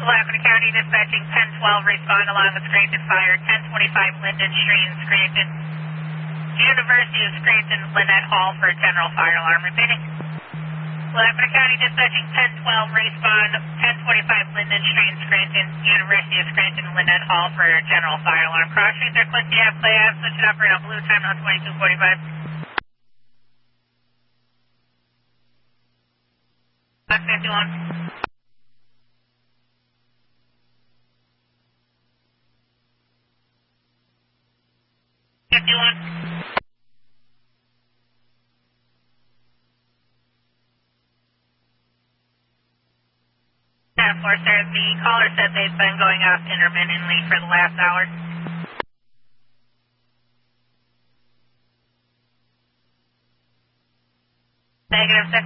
Lafayette County dispatching 1012, respond along with Scranton Fire, 1025 Linden Street in Scranton. University of Scranton, Lynette Hall for general fire alarm. Repeating. Lafayette County dispatching 1012, respond 1025 Linden Street in Scranton, University of Scranton, Lynette Hall for general fire alarm. Cross streets are click the play out, switch it up for a blue time on 2245. 51. 51. Of course, sir, the caller said they've been going out intermittently for the last hour. Negative, sir.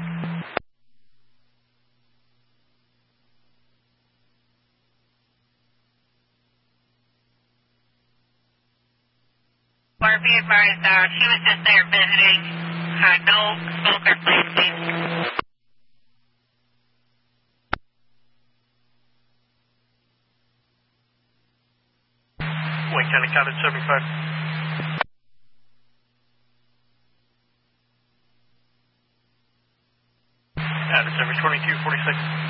Or be advised, she was just there visiting. No smoke or flame, please. Wayne County, County 75. Service 2246.